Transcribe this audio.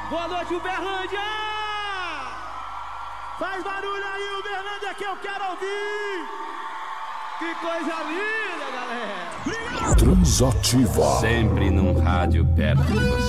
Boa noite, Uberlândia! Faz barulho aí, Uberlândia, que eu quero ouvir! Que coisa linda, galera! Obrigado! Transativa. Sempre num rádio perto de você.